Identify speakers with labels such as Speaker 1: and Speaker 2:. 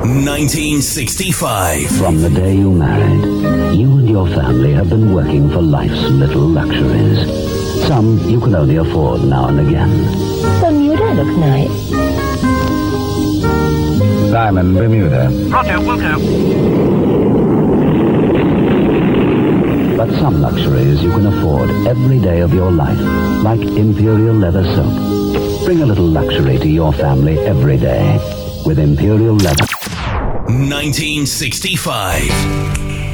Speaker 1: 1965.
Speaker 2: From the day you married, you and your family have been working for life's little luxuries. Some you can only afford now and again.
Speaker 3: Bermuda looks nice.
Speaker 2: Diamond Bermuda.
Speaker 4: Roger, will do.
Speaker 2: But some luxuries you can afford every day of your life, like Imperial Leather Soap. Bring a little luxury to your family every day with Imperial Leather.
Speaker 1: 1965.